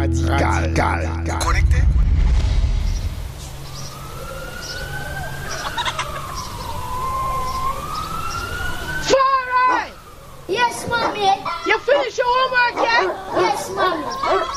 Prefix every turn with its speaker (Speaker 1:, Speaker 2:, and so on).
Speaker 1: Radical.
Speaker 2: Connecté.
Speaker 3: Farah!
Speaker 4: Yes, mommy.
Speaker 3: You finish your homework yet?
Speaker 4: Yes, mommy.